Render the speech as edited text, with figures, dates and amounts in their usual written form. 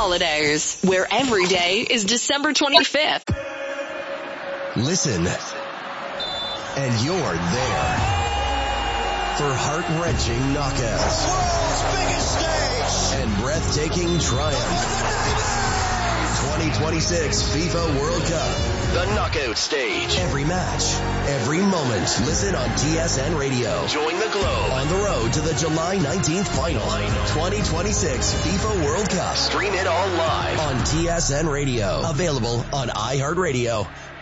holidays, where every day is December 25th. Listen, and you're there for heart-wrenching knockouts, world's biggest stage, and breathtaking triumph. 2026 FIFA World Cup, the knockout stage. Every match, every moment. Listen on TSN Radio. Join the Globe on the road to the July 19th final. 2026 FIFA World Cup. Stream it all live on TSN Radio. Available on iHeartRadio.